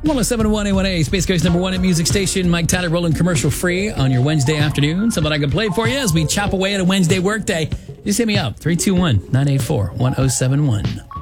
1071 A1A, Space Coast number 1 at Music Station. Mike Tyler rolling commercial free on your Wednesday afternoon. Something I can play for you as we chop away at a Wednesday workday. Just hit me up, 321-984-1071.